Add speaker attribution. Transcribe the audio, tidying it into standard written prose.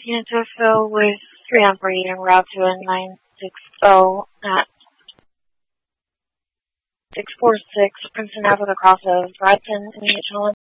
Speaker 1: checking into a fill with 3 on 3 and route to a 960 at 646 Princeton Ave with a cross of Bradton and Mitchell.